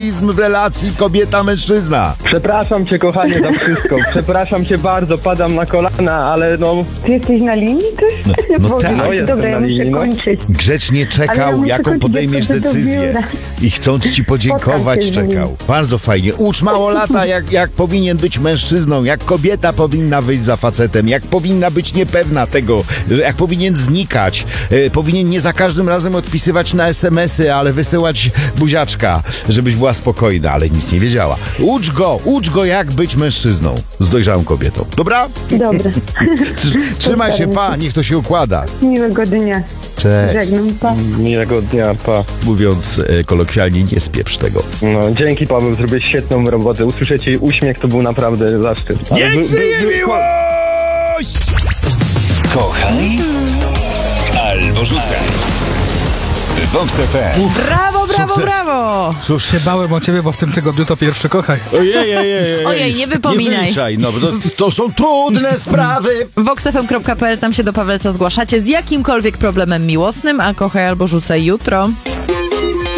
dualizm w relacji kobieta-mężczyzna. Przepraszam cię, kochanie, za wszystko. Przepraszam cię bardzo, padam na kolana, ale no... Ty jesteś na linii też? no Boże, tak. No, jestem dobra, ja na linii, muszę no. kończyć. Grzecznie Ale ja czekał, muszę jaką kończyć, podejmiesz jak to decyzję. biura. I chcąc ci podziękować, Spotkam się z czekał. Bardzo fajnie. Ucz małolata, jak powinien być mężczyzną, jak kobieta powinna wyjść za facetem, jak powinna być niepewna tego, jak powinien znikać. Powinien nie za każdym razem odpisywać na SMS-y, ale wysyłać buziaczka, żebyś była spokojna, ale nic nie wiedziała. Ucz go jak być mężczyzną z dojrzałą kobietą. Dobra? Dobra. Trzymaj się, pa, niech to się układa. Miłego dnia. Cześć. Żegnam, pa. Miłego dnia, pa. Mówiąc kolokwialnie, nie spieprz tego. No, dzięki, Paweł, zrobiłeś świetną robotę. Usłyszeć jej uśmiech to był naprawdę zaszczyt. Ale Niech żyje miłość! Kochaj albo rzucaj. Vox FM. Brawo, brawo, Sukces. brawo! Cóż, Się bałem o ciebie, bo w tym tygodniu to pierwszy kochaj. Ojej, nie wypominaj. Nie wyliczaj, no bo to są trudne sprawy. voxfm.pl, tam się do Pawelca zgłaszacie z jakimkolwiek problemem miłosnym, a kochaj albo rzucaj jutro.